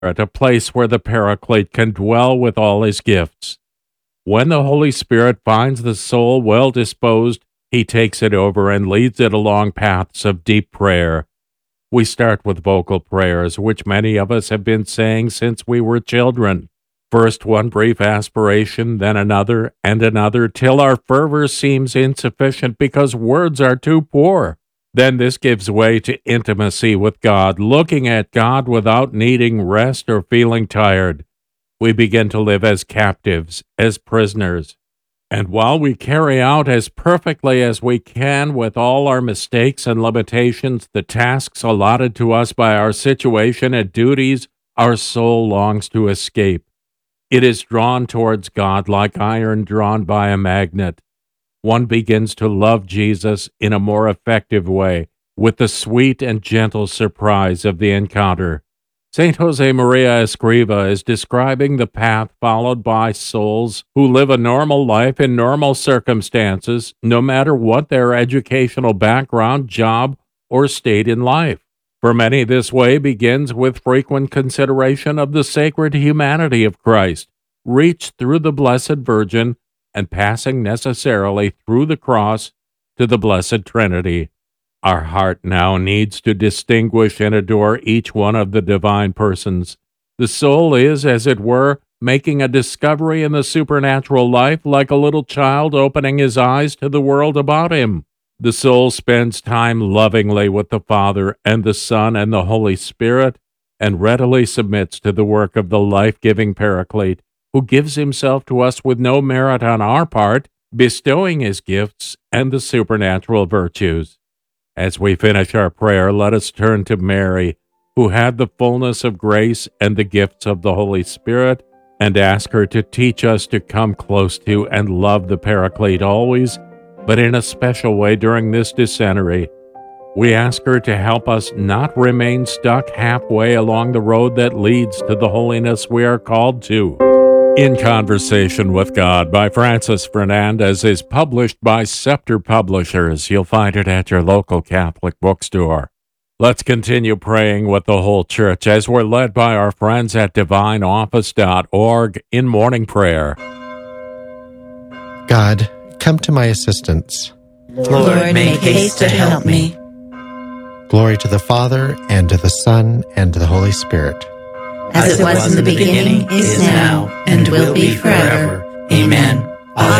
at a place where the Paraclete can dwell with all his gifts. When the Holy Spirit finds the soul well disposed, he takes it over and leads it along paths of deep prayer. We start with vocal prayers, which many of us have been saying since we were children. First one brief aspiration, then another and another, till our fervor seems insufficient because words are too poor. Then this gives way to intimacy with God, looking at God without needing rest or feeling tired. We begin to live as captives, as prisoners. And while we carry out as perfectly as we can with all our mistakes and limitations the tasks allotted to us by our situation and duties, our soul longs to escape. It is drawn towards God like iron drawn by a magnet. One begins to love Jesus in a more effective way, with the sweet and gentle surprise of the encounter. St. Josemaria Escriva is describing the path followed by souls who live a normal life in normal circumstances, no matter what their educational background, job, or state in life. For many, this way begins with frequent consideration of the sacred humanity of Christ, reached through the Blessed Virgin and passing necessarily through the cross to the Blessed Trinity. Our heart now needs to distinguish and adore each one of the divine persons. The soul is, as it were, making a discovery in the supernatural life like a little child opening his eyes to the world about him. The soul spends time lovingly with the Father and the Son and the Holy Spirit, and readily submits to the work of the life-giving Paraclete, who gives himself to us with no merit on our part, bestowing his gifts and the supernatural virtues. As we finish our prayer, let us turn to Mary, who had the fullness of grace and the gifts of the Holy Spirit, and ask her to teach us to come close to and love the Paraclete always, but in a special way during this Decennary. We ask her to help us not remain stuck halfway along the road that leads to the holiness we are called to. In Conversation with God by Francis Fernandez is published by Scepter Publishers. You'll find it at your local Catholic bookstore. Let's continue praying with the whole church as we're led by our friends at divineoffice.org in morning prayer. God, come to my assistance. Lord, make haste to help me. Glory to the Father, and to the Son, and to the Holy Spirit. As it was in the beginning, is now, and will be forever. Amen.